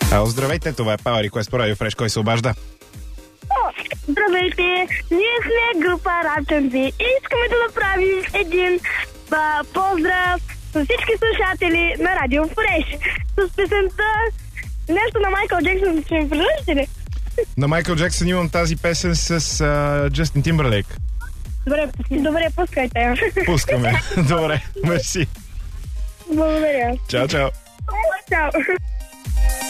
Здравейте, това е Power Request по Radio Fresh. Кой се обажда? Здравейте, ние сме група Рапчанци и искаме да направим един поздрав с всички слушатели на Радио Фреш с песента нещо на Майкъл Джексън. Ще ми предложите ли? На Майкъл Джексън имам тази песен с Джастин Тимбърлейк. Добре, пускайте. Пускаме. Добре, мерси. Благодаря. Чао, чао. Чао.